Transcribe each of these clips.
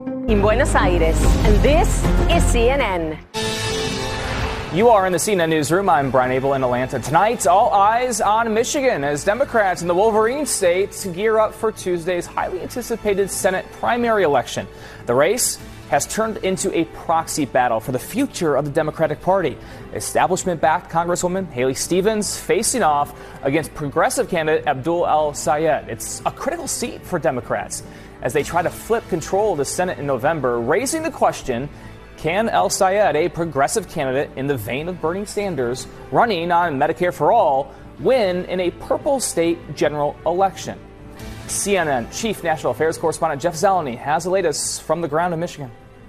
In Buenos Aires, and this is CNN. You are in the CNN newsroom. I'm Brian Abel in Atlanta. Tonight, all eyes on Michigan as Democrats in the Wolverine state gear up for Tuesday's highly anticipated Senate primary election. The race has turned into a proxy battle for the future of the Democratic Party. Establishment-backed Congresswoman Haley Stevens facing off against progressive candidate Abdul El-Sayed. It's a critical seat for Democrats as they try to flip control of the Senate in November, raising the question, can El-Sayed, a progressive candidate in the vein of Bernie Sanders, running on Medicare for All, win in a purple state general election? CNN Chief National Affairs Correspondent Jeff Zeleny has the latest from the ground in Michigan.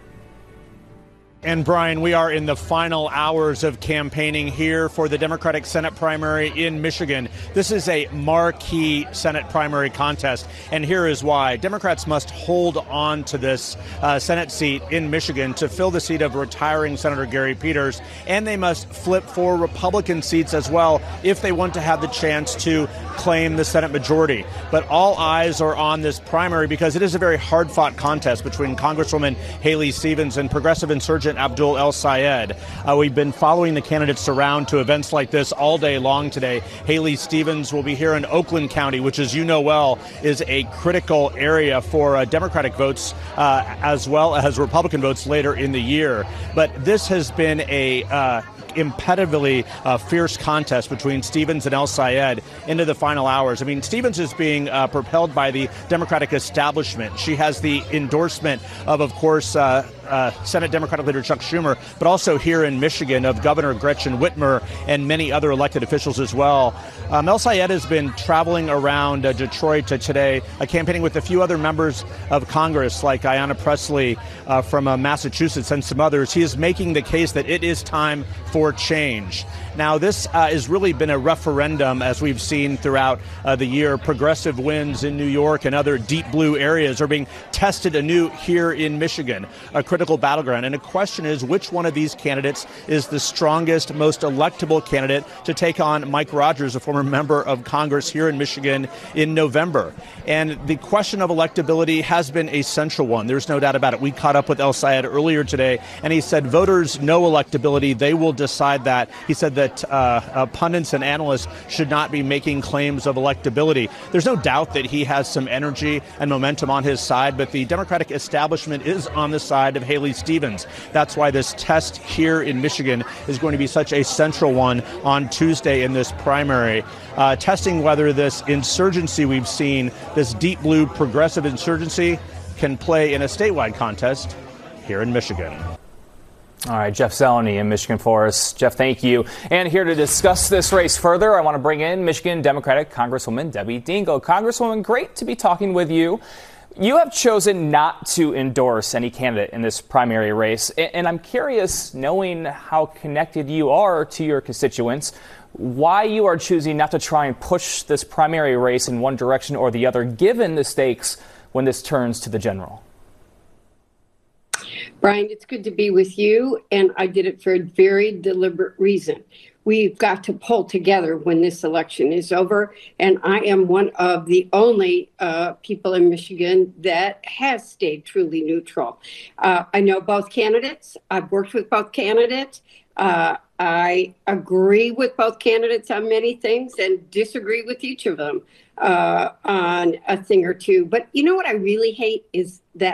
And Brian, we are in the final hours of campaigning here for the Democratic Senate primary in Michigan. This is a marquee Senate primary contest, and here is why. Democrats must hold on to this Senate seat in Michigan to fill the seat of retiring Senator Gary Peters, and they must flip for Republican seats as well if they want to have the chance to claim the Senate majority. But all eyes are on this primary because it is a very hard-fought contest between Congresswoman Haley Stevens and progressive insurgent Abdul El-Sayed. We've been following the candidates around to events like this all day long today. Haley Stevens will be here in Oakland County, which, as you know well, is a critical area for Democratic votes as well as Republican votes later in the year. But this has been a impetitively fierce contest between Stevens and El-Sayed into the final hours. I mean, Stevens is being propelled by the Democratic establishment. She has the endorsement of course, Senate Democratic leader Chuck Schumer, but also here in Michigan of Governor Gretchen Whitmer and many other elected officials as well. El-Sayed has been traveling around Detroit today, campaigning with a few other members of Congress like Ayanna Pressley from Massachusetts and some others. He is making the case that it is time for change. Now, this has really been a referendum, as we've seen throughout the year. Progressive wins in New York and other deep blue areas are being tested anew here in Michigan, a critical battleground. And the question is, which one of these candidates is the strongest, most electable candidate to take on Mike Rogers, a former member of Congress here in Michigan, in November? And the question of electability has been a central one. There's no doubt about it. We caught up with El-Sayed earlier today, and he said voters know electability. They will decide that. He said that pundits and analysts should not be making claims of electability. There's no doubt that he has some energy and momentum on his side, but the Democratic establishment is on the side of Haley Stevens. That's why this test here in Michigan is going to be such a central one on Tuesday in this primary, testing whether this insurgency we've seen, this deep blue progressive insurgency, can play in a statewide contest here in Michigan. All right, Jeff Zeleny in Michigan for us. Jeff, thank you. And here to discuss this race further, I want to bring in Michigan Democratic Congresswoman Debbie Dingell. Congresswoman, great to be talking with you. You have chosen not to endorse any candidate in this primary race, and I'm curious, knowing how connected you are to your constituents, why you are choosing not to try and push this primary race in one direction or the other, given the stakes when this turns to the general. Brian, it's good to be with you, and I did it for a very deliberate reason. We've got to pull together when this election is over, and I am one of the only people in Michigan that has stayed truly neutral. I know both candidates. I've worked with both candidates. I agree with both candidates on many things and disagree with each of them on a thing or two. But you know what I really hate is that